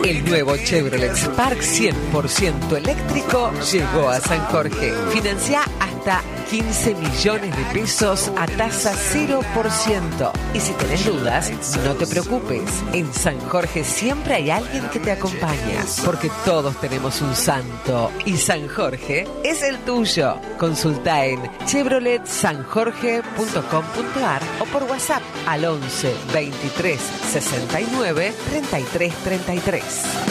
El nuevo Chevrolet Spark 100% eléctrico llegó a San Jorge. Financia hasta 15 millones de pesos a tasa 0%. Y si tenés dudas, no te preocupes. En San Jorge siempre hay alguien que te acompaña, porque todos tenemos un santo y San Jorge es el tuyo. Consulta en chevroletsanjorge.com.ar o por WhatsApp al 11 23 69 33 33.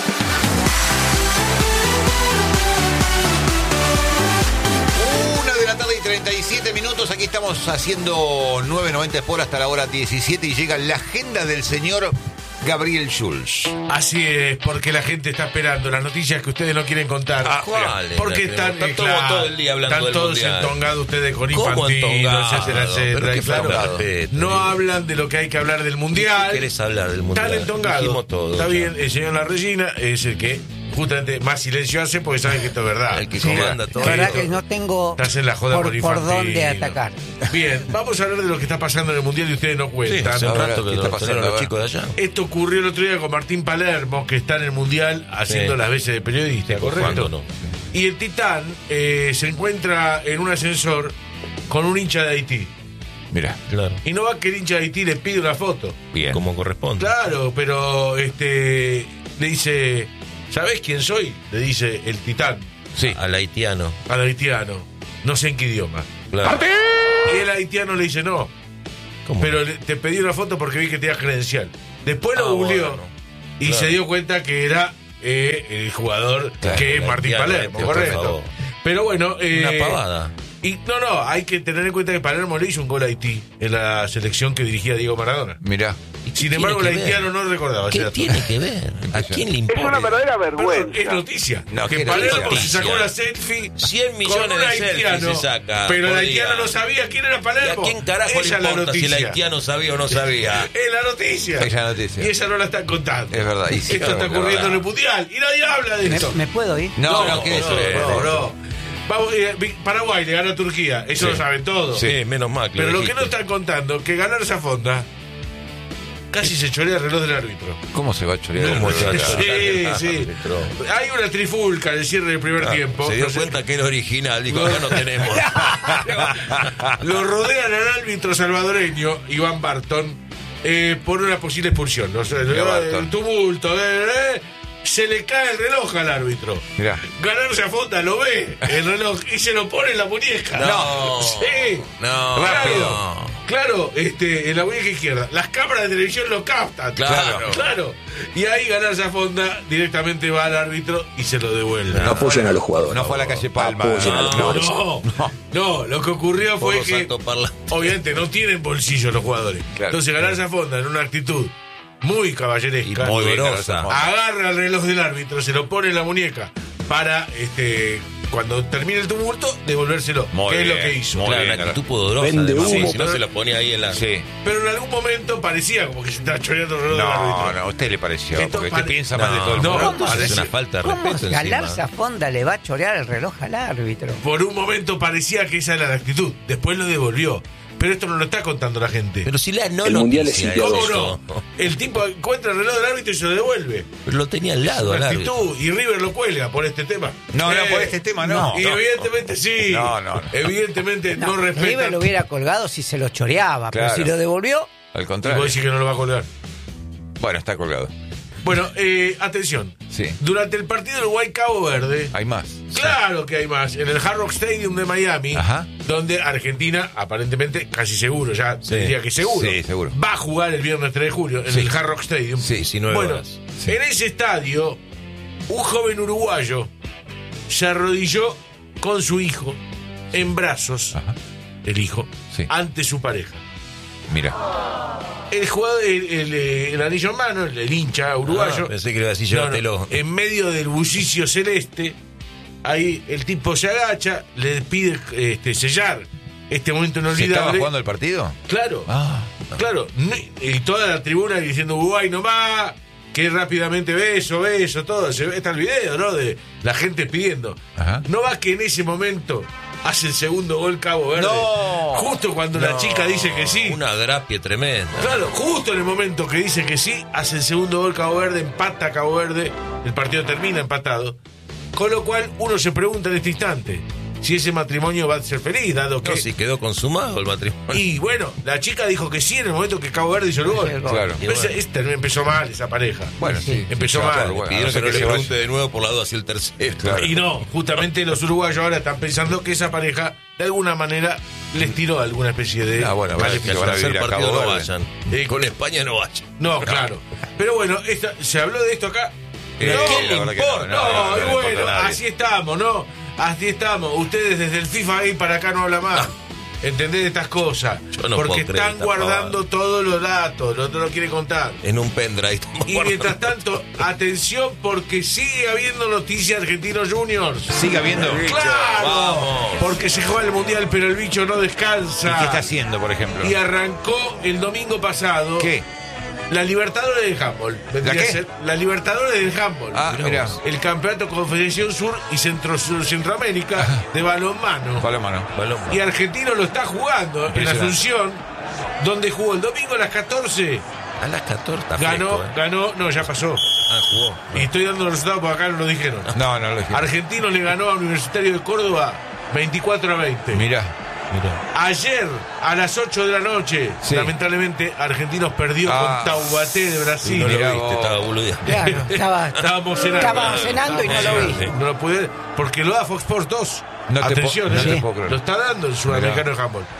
Una de la tarde y 37 minutos. Aquí estamos haciendo 990 por hasta la hora 17 y llega la agenda del señor Gabriel Schulz. Así es, porque la gente está esperando las noticias que ustedes no quieren contar. ¿Cuáles? Porque están todo el día hablando están del todos mundial. entongados ustedes con ¿Cómo Infantino, entongados? etcétera, etcétera. Pero Y qué claro, falta de respeto. no hablan de lo que hay que hablar del mundial. ¿Qué querés hablar del mundial? Están entongados. Dijimos todo, Está ya. bien, el señor La Regina es el que justamente más silencio hace porque sabe que esto es verdad. El que comanda todo. La verdad esto- que no tengo Estás en la joda por por Infantino. dónde atacar. Bien, vamos a hablar de lo que está pasando en el mundial y ustedes no Sí, cuentan. hace un Ahora, rato ¿qué que está lo pasando? tenían A los ver. chicos de allá. Esto ocurrió el otro día con Martín Palermo, que está en el mundial haciendo Sí. las veces de periodista, ¿correcto? ¿Cuándo no? Y el Titán se encuentra en un ascensor con un hincha de Haití. Mirá, Claro. Y no va que el hincha de Haití le pide una foto. bien. Como corresponde. Claro, pero le dice, ¿sabés quién soy? Le dice el Titán Sí. Al haitiano. al haitiano. No sé en qué idioma. Claro. Y el haitiano le dice, no, ¿Cómo? pero te pedí una foto porque vi que tenías credencial. Después lo googleó bueno. y Claro. se dio cuenta que era el jugador Claro, que es el Martín haitiano, Palermo, por correcto. favor. Pero bueno, Una pavada. y no, hay que tener en cuenta que Palermo le hizo un gol a Haití en la selección que dirigía Diego Maradona. Mirá. Sin embargo, el tiene que haitiano no recordaba ese ¿Qué dato. tiene que ver? ¿A quién le Es importa? una verdadera Perdón, vergüenza. es noticia. No, que ¿qué Palermo noticia? se sacó una selfie 100 con millones un de selfies haitiano, se saca. pero el por haitiano día. no sabía quién era ¿Y a Palermo. quién carajo le Esa es la importa si el noticia. haitiano sabía o no sabía? Es la noticia. Es la noticia. Y ella no la están contando. Es verdad. Y sí, Esto está claro, ocurriendo la en el verdad. mundial y nadie habla de esto. ¿Me puedo ir? No, ¿qué es eso? No. Vamos, Paraguay le gana a Turquía. Eso Sí. lo saben todos. Sí, menos mal. Pero lo que no dijiste. están contando, que ganar esa fonda casi se chorea el reloj del árbitro. ¿Cómo se va a chorear? ¿Cómo se va a chorear? Sí. Hay una trifulca en el cierre del primer tiempo. Se dio No sé. cuenta que era original. Dijo, acá no tenemos. Lo rodean al árbitro salvadoreño, Iván Barton, por una posible expulsión. No sé, Barton. el tumulto. Se le cae el reloj al árbitro. Mirá. Ganarse a fonda, lo ve el reloj y se lo pone en la muñeca. No. Sí. No. Rápido. No. Claro, en la muñeca izquierda. Las cámaras de televisión lo captan. Claro. Y ahí ganarse a fonda, directamente va al árbitro y se lo devuelve. No apoyen a los jugadores. No fue a la calle Palma. Apoyen a los jugadores. No, lo que ocurrió Por fue los que altos parlantes. obviamente no tienen bolsillo los jugadores. Claro. Entonces ganarse a fonda en una actitud muy caballeresca, Y poderosa. agarra el reloj del árbitro, se lo pone en la muñeca para cuando termine el tumulto, devolvérselo. Muy que es lo bien, que hizo. muy Claro, bien, una actitud poderosa. Vende además, humo. si no se lo ponía ahí en la. Sí. Pero en algún momento parecía como que se estaba choreando el reloj del No, árbitro. no, a usted le pareció. Esto Porque usted pare- piensa más de todo el no, mundo. ¿cómo Es parece? una falta de ¿Cómo respeto Galarza encima. Fonda le va a chorear el reloj al árbitro? Por un momento parecía que esa era la actitud. Después lo devolvió. Pero esto no lo está contando la gente. Pero si la no El mundial es noticia sitiado. ¿Cómo eso. no? El tipo encuentra el reloj del árbitro y se lo devuelve. Pero lo tenía al lado, al La árbitro. actitud. Y River lo cuelga por este tema. No, por este tema no. Y evidentemente sí. No. Evidentemente no, River respeta. lo hubiera colgado si se lo choreaba, Claro. pero si lo devolvió, Al Y contrario. vos decís que no lo va a colgar. Bueno, está colgado. Bueno, atención. Sí. Durante el partido Uruguay-Cabo Verde, Hay más. claro que hay más, en el Hard Rock Stadium de Miami, Ajá. donde Argentina, aparentemente, casi seguro, ya Sí. diría que seguro, Sí, seguro. va a jugar el viernes 3 de julio en Sí. el Hard Rock Stadium. Sí, 9 Bueno, horas. Sí. en ese estadio, un joven uruguayo se arrodilló con su hijo en brazos, Ajá. el hijo, Sí. ante su pareja. Mira. El jugador, el anillo en mano, el hincha uruguayo. Ah, pensé que le iba a decir No, llévatelo. en medio del bullicio celeste, ahí el tipo se agacha, le pide sellar este momento ¿Se estaba inolvidable. jugando el partido? Claro, Ah. claro. Y toda la tribuna diciendo Uruguay nomás, que rápidamente beso, todo. Está el video, ¿no? De la gente pidiendo. Ajá. No va que en ese momento hace el segundo gol Cabo Verde. No. Justo cuando la chica dice que sí. Una grapia tremenda. Claro, justo en el momento que dice que sí, hace el segundo gol Cabo Verde, empata Cabo Verde el partido termina empatado. Con lo cual uno se pregunta en este instante si ese matrimonio va a ser feliz, dado que... No, si quedó consumado el matrimonio. Y bueno, la chica dijo que sí en el momento que Cabo Verde hizo el gol. Claro. Pero empezó mal esa pareja. Bueno, sí. Empezó mal. Claro, bueno, Pidieron no sé que no qué le se vaya. pregunte de nuevo por la duda si el tercero. Claro. Y no, justamente los uruguayos ahora están pensando que esa pareja de alguna manera les tiró alguna especie de... Bueno, Para vale, que van a al tercer vivir a partido Cabo no Verde. vayan. Con España no vayan. No, claro. Pero bueno, se habló de esto acá. ¿Qué No, le importa? no, No y le importa bueno, a nadie. así estamos, ¿no? Así estamos. Ustedes desde el FIFA ahí para acá no hablan más. ¿Entendés estas cosas? Yo no Porque puedo creer están esta guardando todos los datos, no te lo quieren contar. En un pendrive. estamos Y guardando. mientras tanto, atención porque sigue habiendo noticias Argentinos Juniors. Sigue habiendo. ¡Claro! Vamos. Porque se juega el Mundial, pero el bicho no descansa. ¿Y qué está haciendo, por ejemplo? Y arrancó el domingo pasado ¿Qué? la Libertadores del Handball. Vendría ¿La qué? a ser la Libertadores del Handball. Ah, mirá. El Campeonato Confederación Sur y Centroamérica de balonmano. Palomano. Y Argentino lo está jugando en Impresionante. Asunción, donde jugó el domingo a las 14. A las 14 está Ganó, fresco, no, ya pasó. jugó. Y estoy dando los resultados porque acá no lo dijeron. No lo dije. Argentino le ganó a Universitario de Córdoba 24-20. Mirá. Ayer, a las 8 de la noche, Sí. lamentablemente, Argentinos perdió Ah. con Taubaté de Brasil. No lo Mirá viste, vos. estaba boludeando. Claro, Estábamos cenando. Estaba cenando y no lo vi. No lo pude, porque lo da Fox Sports 2. No te Atención, no ¿eh? te puedo creer. Lo está dando el sudamericano de handball.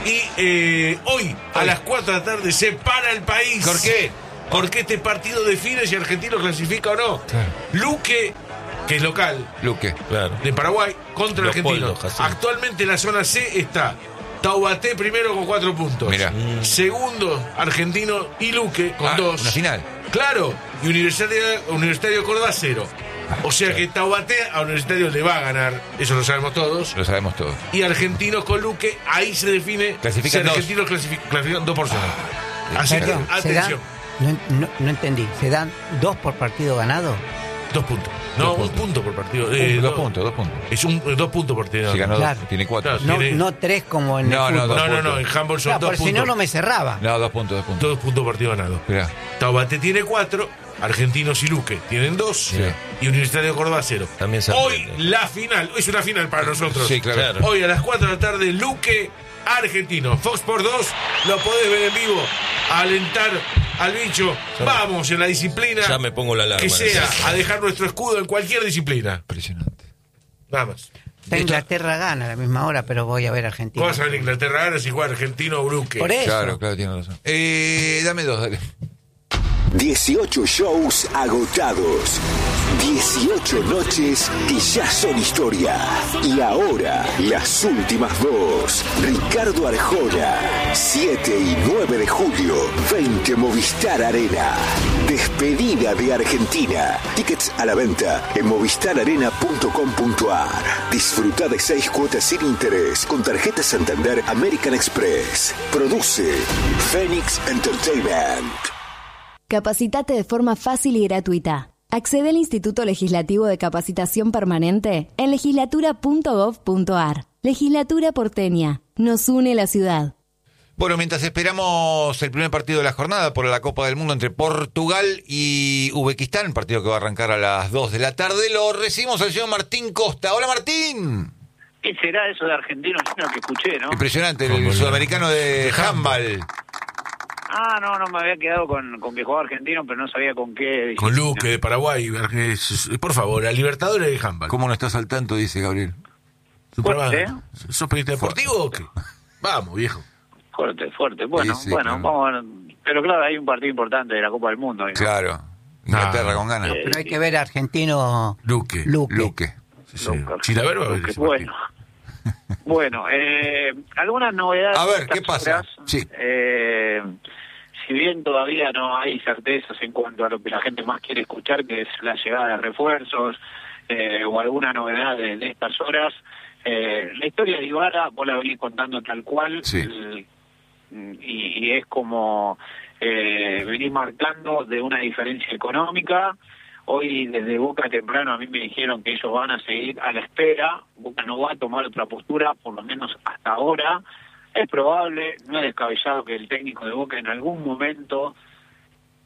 Y hoy, a las 4 de la tarde, se para el país. ¿Por qué? Porque este partido define si Argentino clasifica o no. Claro. Luque, que es local, Luque. Claro. de Paraguay, contra Los Argentino. pollos, así. Actualmente en la zona C está Taubaté primero con 4 puntos. Mirá. Segundo, Argentino y Luque con 2. Una final. Claro, y Universitario de Córdoba 0. O sea que Taubaté a Universitario le va a ganar, eso lo sabemos todos. Lo sabemos todos. Y Argentinos con Luque, ahí se define Clasifican si dos. Argentinos clasifican 2%. Así que, Perdón, ¿se atención, dan? No entendí. ¿Se dan 2 por partido ganado? 2 puntos. No, un punto por partido. Dos puntos. Es 2 puntos por partido. Si ganó dos, Claro. tiene 4. Claro. Tiene- No 3 como en No, el no, fútbol. dos No, puntos. en handball son Claro, 2 porque si puntos. no, no me cerraba. No, 2 puntos. 2 puntos partido ganado. Mirá. Taubaté tiene 4, Argentinos y Luque tienen 2 Sí. y Universitario de Córdoba 0. También se Hoy aprende. la final, es una final para nosotros. Sí, claro. Claro. Hoy a las 4 de la tarde, Luque, Argentino. Fox por 2, lo podés ver en vivo. Alentar al bicho. Vamos en la disciplina. Ya me pongo la alarma. Que sea a dejar nuestro escudo en cualquier disciplina. Impresionante. Nada más. Inglaterra gana a la misma hora, pero voy a ver Argentina. ¿Cómo vas a ver Inglaterra gana si juega Argentino o Luque? Por eso. Claro, tiene razón. Dame 2, dale. 18 shows agotados. 18 noches que ya son historia. Y ahora, las últimas dos. Ricardo Arjona, 7 y 9 de julio, 20 Movistar Arena. Despedida de Argentina. Tickets a la venta en movistararena.com.ar. Disfruta de 6 cuotas sin interés con tarjeta Santander American Express. Produce Phoenix Entertainment. Capacitate de forma fácil y gratuita. Accede al Instituto Legislativo de Capacitación Permanente en legislatura.gov.ar. Legislatura porteña. Nos une la ciudad. Bueno, mientras esperamos el primer partido de la jornada por la Copa del Mundo entre Portugal y Uzbekistán, partido que va a arrancar a las 2 de la tarde, lo recibimos al señor Martín Costa. Hola, Martín. ¿Qué será eso de argentino? Yo no que escuché, ¿no? Impresionante, el sudamericano de handball. Ah, no me había quedado con que jugaba argentino, pero no sabía con qué. Con Luque de Paraguay. Por favor, la Libertadores de handball. ¿Cómo no estás al tanto? Dice Gabriel. Fuerte, ¿eh? ¿Sos periodista deportivo o qué? Vamos, viejo. Fuerte. Bueno, Sí, bueno, claro. vamos a ver. Pero claro, hay un partido importante de la Copa del Mundo. ¿no? Claro. Inglaterra con ganas. Pero hay que ver argentino Luque. Luque. Sí. Chilaver va a ver ese Bueno. Bueno, algunas novedades. A ver, estas ¿qué pasa? horas. Sí. Si bien todavía no hay certezas en cuanto a lo que la gente más quiere escuchar, que es la llegada de refuerzos o alguna novedad de estas horas, la historia de Ibarra vos la venís contando tal cual. Sí. Y es como venís marcando de una diferencia económica. Hoy desde Boca temprano a mí me dijeron que ellos van a seguir a la espera. Boca no va a tomar otra postura, por lo menos hasta ahora. Es probable, no es descabellado que el técnico de Boca en algún momento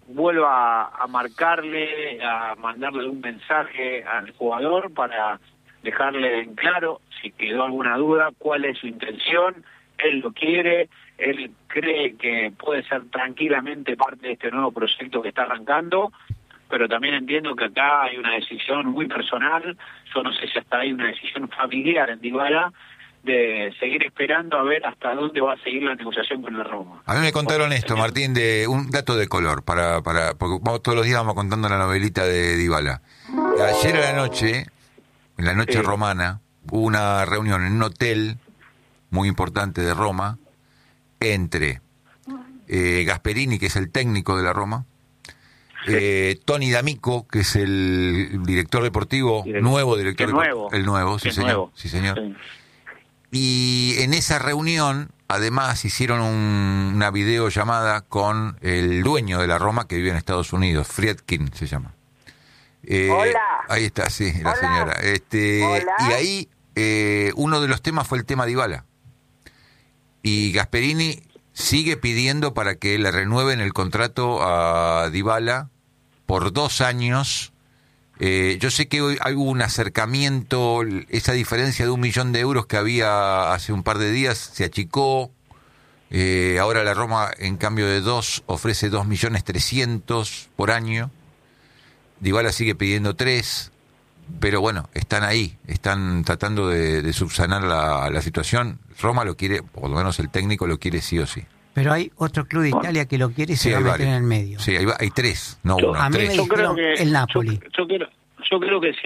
vuelva a marcarle, a mandarle un mensaje al jugador para dejarle en claro, si quedó alguna duda, cuál es su intención. Él lo quiere, él cree que puede ser tranquilamente parte de este nuevo proyecto que está arrancando, pero también entiendo que acá hay una decisión muy personal, yo no sé si hasta hay una decisión familiar en Dybala, de seguir esperando a ver hasta dónde va a seguir la negociación con la Roma. A mí me contaron esto, Martín, de un dato de color, porque todos los días vamos contando la novelita de Dybala. Ayer a la noche, en la noche romana, hubo una reunión en un hotel muy importante de Roma, entre Gasperini, que es el técnico de la Roma, Tony D'Amico, que es el director deportivo, nuevo director deportivo. El nuevo, sí señor. Sí, señor. Sí. Y en esa reunión, además, hicieron una videollamada con el dueño de la Roma, que vive en Estados Unidos, Friedkin se llama. Hola. Ahí está, sí, la Hola. señora. Hola. Y ahí uno de los temas fue el tema Dybala. Y Gasperini sigue pidiendo para que le renueven el contrato a Dybala por 2 años. Yo sé que hoy hay un acercamiento, esa diferencia de €1.000.000 que había hace un par de días se achicó. Ahora la Roma, en cambio de 2, ofrece 2.300.000 por año. Dybala sigue pidiendo 3, pero bueno, están ahí, están tratando de subsanar la situación. Roma lo quiere, por lo menos el técnico lo quiere sí o sí. Pero hay otro club de Italia que lo quiere y se va a meter en el medio. Sí, hay 3, no Yo- 1, A mí 3. me Yo creo dijeron que el Napoli. yo creo que